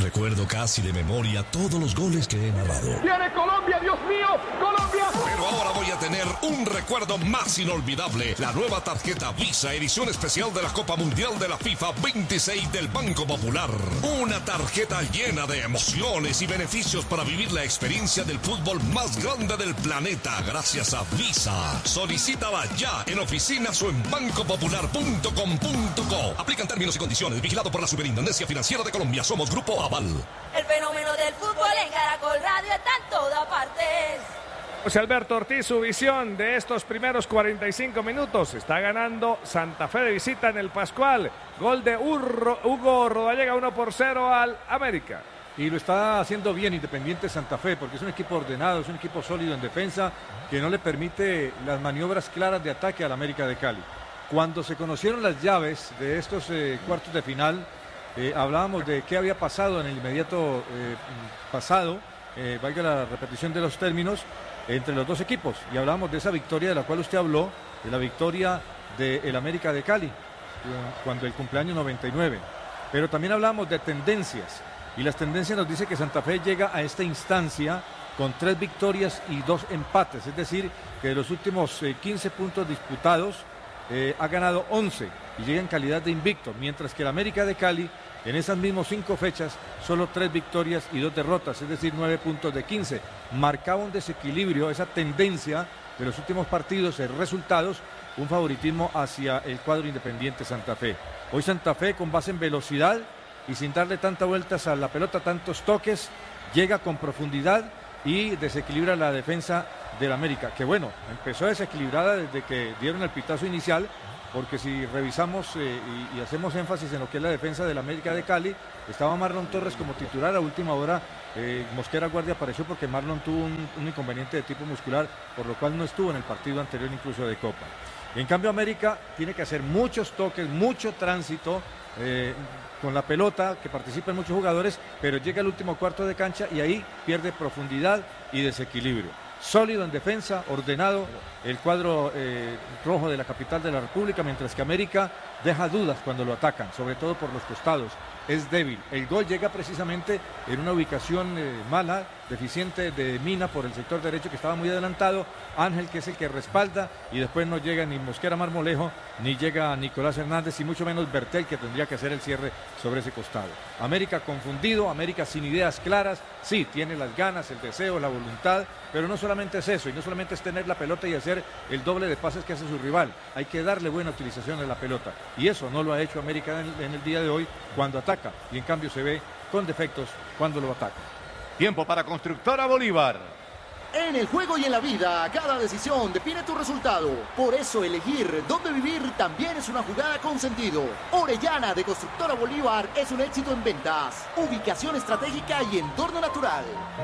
recuerdo casi de memoria todos los goles que he narrado. ¡Viene Colombia, Dios mío! ¡Colombia! Pero ahora voy a tener un recuerdo más inolvidable. La nueva tarjeta Visa, edición especial de la Copa Mundial de la FIFA 26 del Banco Popular. Una tarjeta llena de emociones y beneficios para vivir la experiencia del fútbol más grande del planeta gracias a Visa. Solicítala ya en oficinas o en bancopopular.com.co. Aplican términos y condiciones. Vigilado por la Superintendencia Financiera de Colombia. Somos Grupo Aval. El fenómeno del fútbol en Caracol Radio está en todas partes. José Alberto Ortiz, su visión de estos primeros 45 minutos. Está ganando Santa Fe de visita en el Pascual. Gol de Hugo Rodallega, 1-0 al América. Y lo está haciendo bien Independiente Santa Fe, porque es un equipo ordenado, es un equipo sólido en defensa, que no le permite las maniobras claras de ataque al América de Cali. Cuando se conocieron las llaves de estos cuartos de final, hablábamos de qué había pasado en el inmediato pasado, valga la repetición de los términos, entre los dos equipos. Y hablábamos de esa victoria de la cual usted habló, de la victoria del América de Cali, cuando el cumpleaños 99. Pero también hablábamos de tendencias. Y las tendencias nos dice que Santa Fe llega a esta instancia con 3 victorias y 2 empates. Es decir, que de los últimos 15 puntos disputados, ha ganado 11 y llega en calidad de invicto. Mientras que el América de Cali, en esas mismas 5 fechas, solo 3 victorias y 2 derrotas. Es decir, 9 puntos de 15. Marcaba un desequilibrio, esa tendencia de los últimos partidos, resultados, un favoritismo hacia el cuadro Independiente Santa Fe. Hoy Santa Fe, con base en velocidad y sin darle tantas vueltas a la pelota, tantos toques, llega con profundidad y desequilibra la defensa del América, que bueno, empezó desequilibrada desde que dieron el pitazo inicial, porque si revisamos y hacemos énfasis en lo que es la defensa del América de Cali, estaba Marlon Torres como titular. A última hora Mosquera Guardia apareció porque Marlon tuvo un inconveniente de tipo muscular, por lo cual no estuvo en el partido anterior incluso de Copa. En cambio América tiene que hacer muchos toques, mucho tránsito con la pelota, que participan muchos jugadores, pero llega al último cuarto de cancha y ahí pierde profundidad y desequilibrio. Sólido en defensa, ordenado el cuadro rojo de la capital de la República, mientras que América deja dudas cuando lo atacan, sobre todo por los costados. Es débil. El gol llega precisamente en una ubicación mala, deficiente de Mina por el sector derecho, que estaba muy adelantado. Ángel, que es el que respalda, y después no llega ni Mosquera Marmolejo, ni llega Nicolás Hernández, y mucho menos Bertel, que tendría que hacer el cierre sobre ese costado. América confundido, América sin ideas claras. Sí, tiene las ganas, el deseo, la voluntad, pero no solamente es eso, y no solamente es tener la pelota y hacer el doble de pases que hace su rival. Hay que darle buena utilización a la pelota, y eso no lo ha hecho América en el día de hoy cuando ataca, y en cambio se ve con defectos cuando lo ataca. Tiempo para Constructora Bolívar. En el juego y en la vida, cada decisión define tu resultado. Por eso elegir dónde vivir también es una jugada con sentido. Orellana de Constructora Bolívar es un éxito en ventas, ubicación estratégica y entorno natural.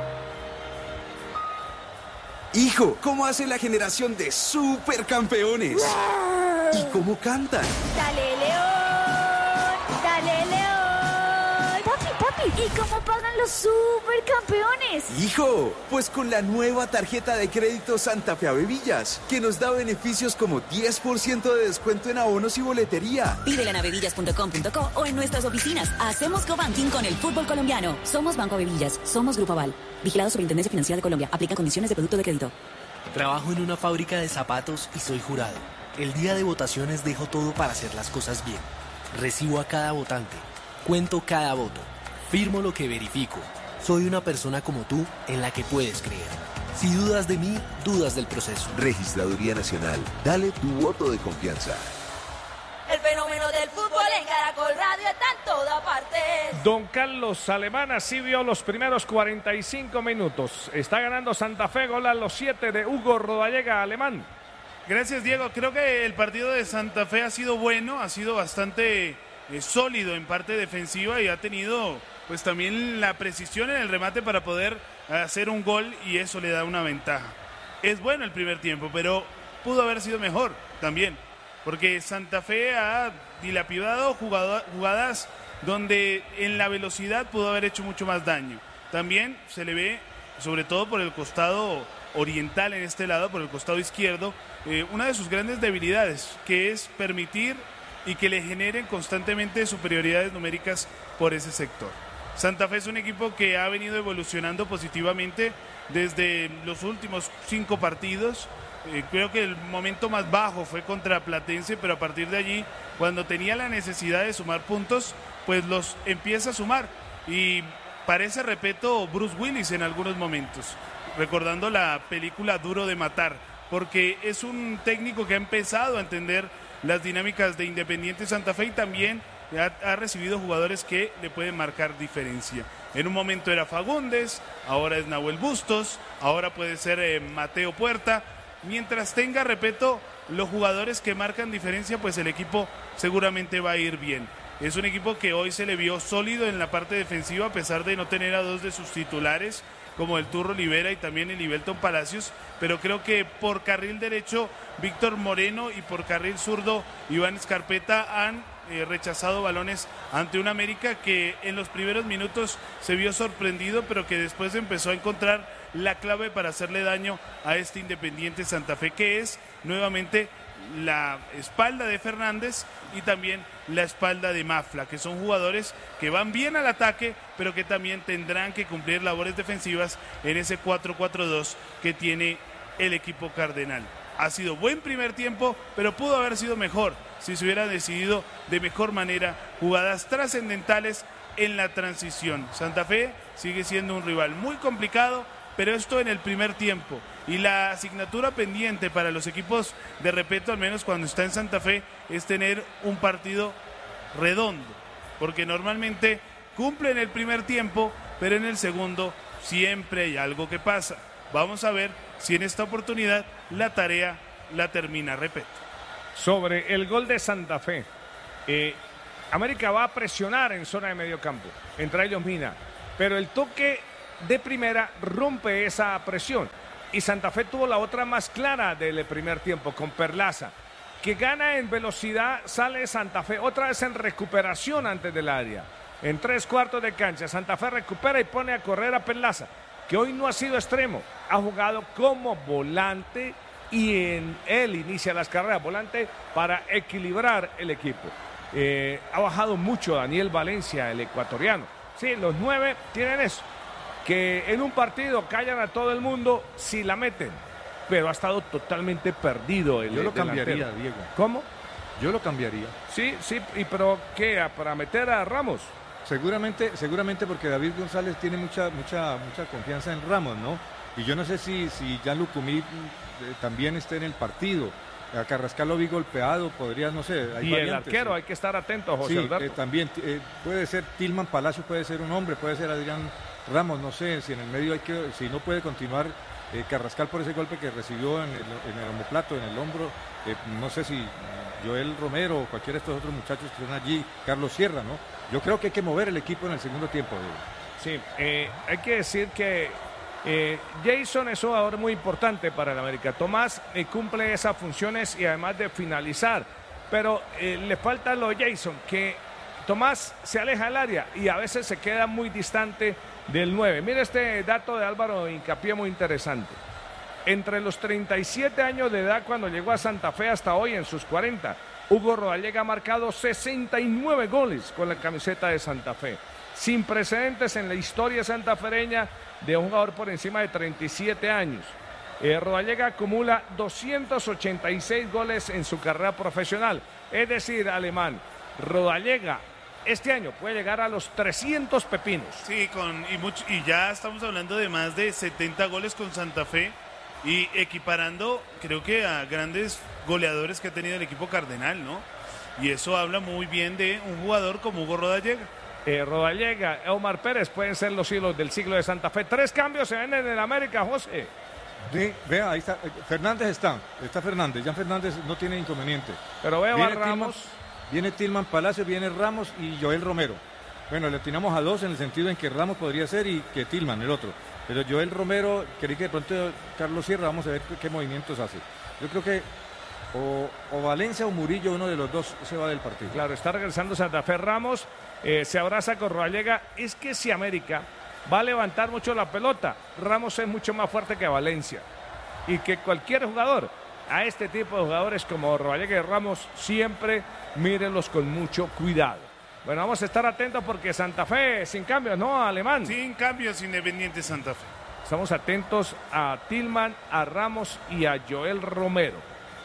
Hijo, ¿cómo hace la generación de supercampeones? ¿Y cómo cantan? ¡Dale, León! ¡Dale, León! Papi, ¿y cómo pagan los supercampeones? Hijo, pues con la nueva tarjeta de crédito Santa Fe Avevillas, que nos da beneficios como 10% de descuento en abonos y boletería. Pídela en avevillas.com.co o en nuestras oficinas. Hacemos cobanking con el fútbol colombiano. Somos Banco Avevillas, somos Grupo Aval. Vigilado Superintendencia Financiera de Colombia. Aplica condiciones de producto de crédito. Trabajo en una fábrica de zapatos y soy jurado. El día de votaciones dejo todo para hacer las cosas bien. Recibo a cada votante. Cuento cada voto. Firmo lo que verifico. Soy una persona como tú en la que puedes creer. Si dudas de mí, dudas del proceso. Registraduría Nacional. Dale tu voto de confianza. El fenómeno del fútbol en Caracol Radio está en todas partes. Don Carlos Alemán así vio los primeros 45 minutos. Está ganando Santa Fe, gol a los 7 de Hugo Rodallega. Alemán. Gracias, Diego. Creo que el partido de Santa Fe ha sido bueno, ha sido bastante sólido en parte defensiva y ha tenido pues también la precisión en el remate para poder hacer un gol, y eso le da una ventaja. Es bueno el primer tiempo, pero pudo haber sido mejor también, porque Santa Fe ha dilapidado jugadas donde en la velocidad pudo haber hecho mucho más daño. También se le ve, sobre todo por el costado oriental, en este lado, por el costado izquierdo, una de sus grandes debilidades, que es permitir y que le generen constantemente superioridades numéricas por ese sector. Santa Fe es un equipo que ha venido evolucionando positivamente desde los últimos 5 partidos. Creo que el momento más bajo fue contra Platense, pero a partir de allí, cuando tenía la necesidad de sumar puntos, pues los empieza a sumar. Y parece, repito, Bruce Willis en algunos momentos, recordando la película Duro de Matar, porque es un técnico que ha empezado a entender las dinámicas de Independiente Santa Fe y también ha recibido jugadores que le pueden marcar diferencia. En un momento era Fagundes, ahora es Nahuel Bustos, ahora puede ser Mateo Puerta. Mientras tenga, repito, los jugadores que marcan diferencia, pues el equipo seguramente va a ir bien. Es un equipo que hoy se le vio sólido en la parte defensiva, a pesar de no tener a 2 de sus titulares, como el Turro Olivera y también el Ibelton Palacios, pero creo que por carril derecho Víctor Moreno y por carril zurdo Iván Escarpeta han rechazado balones ante un América que en los primeros minutos se vio sorprendido, pero que después empezó a encontrar la clave para hacerle daño a este Independiente Santa Fe, que es nuevamente la espalda de Fernández y también la espalda de Mafla, que son jugadores que van bien al ataque, pero que también tendrán que cumplir labores defensivas en ese 4-4-2 que tiene el equipo cardenal. Ha sido buen primer tiempo, pero pudo haber sido mejor si se hubiera decidido de mejor manera jugadas trascendentales en la transición. Santa Fe sigue siendo un rival muy complicado, pero esto en el primer tiempo. Y la asignatura pendiente para los equipos de Repeto, al menos cuando está en Santa Fe, es tener un partido redondo, porque normalmente cumple en el primer tiempo, pero en el segundo siempre hay algo que pasa. Vamos a ver si en esta oportunidad la tarea la termina Repeto. Sobre el gol de Santa Fe, América va a presionar en zona de medio campo, entre ellos Mina, pero el toque de primera rompe esa presión y Santa Fe tuvo la otra más clara del primer tiempo con Perlaza, que gana en velocidad. Sale Santa Fe otra vez en recuperación antes del área, en 3/4 de cancha. Santa Fe recupera y pone a correr a Perlaza, que hoy no ha sido extremo, ha jugado como volante y en él inicia las carreras, volante para equilibrar el equipo. Ha bajado mucho Daniel Valencia, el ecuatoriano. Sí, los 9 tienen eso, que en un partido callan a todo el mundo si la meten, pero ha estado totalmente perdido el Yo lo delantero. cambiaría, Diego. ¿Cómo? Yo lo cambiaría. Sí, pero ¿qué? ¿Para meter a Ramos? Seguramente porque David González tiene mucha confianza en Ramos, ¿no? Y yo no sé si Jan Lucumí también esté en el partido. A Carrascal lo vi golpeado, podría, no sé. Hay y variantes, el arquero, sí. hay que estar atento, José Sí, Alberto. también puede ser Tilman Palacios, puede ser un hombre, puede ser Adrián Ramos, no sé, si en el medio si no puede continuar Carrascal por ese golpe que recibió en el omoplato, en el hombro, no sé si Joel Romero o cualquiera de estos otros muchachos que están allí, Carlos Sierra, ¿no? Yo creo que hay que mover el equipo en el segundo tiempo. Sí, hay que decir que Jason es un jugador muy importante para el América. Tomás cumple esas funciones y además de finalizar, pero le falta lo de Jason, que Tomás se aleja del área y a veces se queda muy distante del 9. Mira este dato de Álvaro Hincapié muy interesante. Entre los 37 años de edad cuando llegó a Santa Fe hasta hoy en sus 40, Hugo Rodallega ha marcado 69 goles con la camiseta de Santa Fe. Sin precedentes en la historia santafereña de un jugador por encima de 37 años. Rodallega acumula 286 goles en su carrera profesional. Es decir, Alemán, Rodallega este año puede llegar a los 300 pepinos. Sí, y ya estamos hablando de más de 70 goles con Santa Fe y equiparando, creo que a grandes goleadores que ha tenido el equipo cardenal, ¿no? Y eso habla muy bien de un jugador como Hugo Rodallega. Rodallega, Omar Pérez pueden ser los hilos del siglo de Santa Fe. 3 cambios se ven en el América, José. Vea, ahí está. Fernández está Fernández. Jan Fernández no tiene inconveniente. Pero veo a Ramos. Viene Tilman Palacios, viene Ramos y Joel Romero. Bueno, le atinamos a 2 en el sentido en que Ramos podría ser y que Tilman, el otro. Pero Joel Romero, creí que de pronto Carlos Sierra, vamos a ver qué movimientos hace. Yo creo que o Valencia o Murillo, uno de los dos se va del partido. Claro, está regresando Santa Fe. Ramos se abraza con Rodallega. Es que si América va a levantar mucho la pelota, Ramos es mucho más fuerte que Valencia. Y que cualquier jugador, a este tipo de jugadores como Rodallega y Ramos, siempre mírenlos con mucho cuidado. Bueno, vamos a estar atentos porque Santa Fe sin cambios, ¿no, Alemán? Sin cambios, Independiente Santa Fe. Estamos atentos a Tillman, a Ramos y a Joel Romero.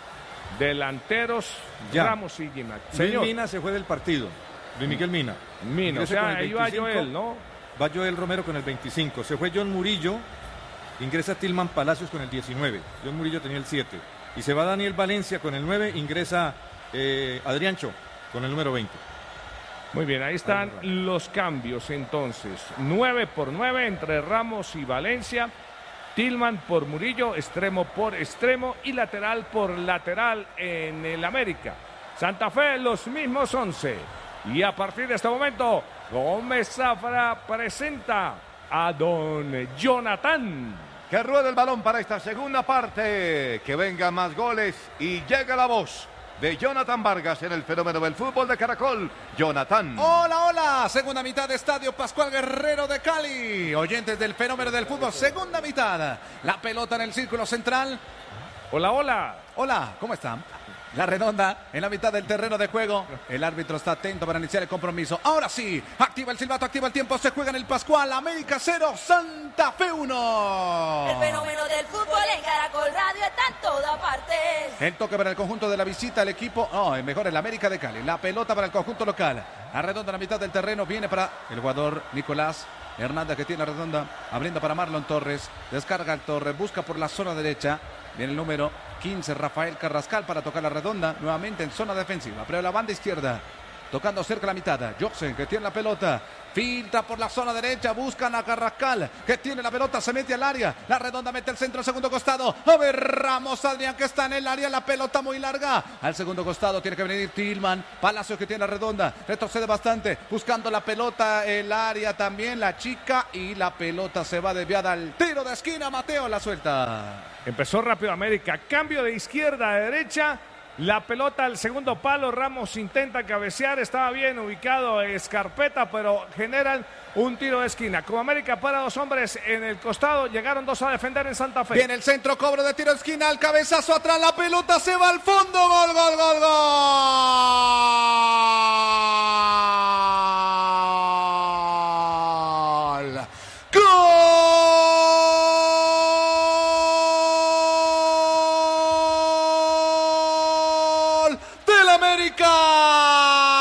Delanteros, ya. Ramos y Gimnac. Luis Mina se fue del partido. Luis Miguel Mina. O sea, ahí va Joel, ¿no? Va Joel Romero con el 25. Se fue John Murillo. Ingresa Tillman Palacios con el 19. John Murillo tenía el 7. Y se va Daniel Valencia con el 9. Ingresa Adriancho con el número 20. Muy bien, ahí están los cambios entonces. 9 por 9 entre Ramos y Valencia. Tillman por Murillo, extremo por extremo y lateral por lateral en el América. Santa Fe, los mismos 11. Y a partir de este momento, Gómez Zafra presenta a don Jonathan. Que ruede el balón para esta segunda parte. Que vengan más goles y llega la voz de Jonathan Vargas en el fenómeno del fútbol de Caracol. Jonathan. Hola, hola. Segunda mitad de Estadio Pascual Guerrero de Cali. Oyentes del fenómeno del fútbol. Segunda mitad. La pelota en el círculo central. Hola, hola. Hola, ¿cómo están? La redonda en la mitad del terreno de juego. El árbitro está atento para iniciar el compromiso. Ahora sí, activa el silbato, activa el tiempo. Se juega en el Pascual. América 0, Santa Fe 1. El fenómeno del fútbol en Caracol Radio está en toda parte. El toque para el conjunto de la visita, el equipo, mejor el América de Cali. La pelota para el conjunto local. La redonda en la mitad del terreno viene para el jugador Nicolás Hernández, que tiene la redonda, abriendo para Marlon Torres. Descarga el Torres, busca por la zona derecha. Viene el número 15, Rafael Carrascal, para tocar la redonda. Nuevamente en zona defensiva. Pero la banda izquierda, tocando cerca la mitad. Joxen, que tiene la pelota. Filtra por la zona derecha, buscan a Carrascal, que tiene la pelota, se mete al área. La redonda mete el centro, segundo costado. A ver, Ramos Adrián, que está en el área. La pelota muy larga. Al segundo costado tiene que venir Tillman. Palacios, que tiene la redonda. Retrocede bastante, buscando la pelota. El área también, la chica. Y la pelota se va desviada al tiro de esquina. Mateo la suelta. Empezó rápido América. Cambio de izquierda a derecha. La pelota al segundo palo, Ramos intenta cabecear, estaba bien ubicado Escarpeta, pero generan un tiro de esquina. Como América para dos hombres en el costado, llegaron dos a defender en Santa Fe. Viene el centro, cobro de tiro de esquina, el cabezazo atrás, la pelota se va al fondo, gol, gol, gol, gol.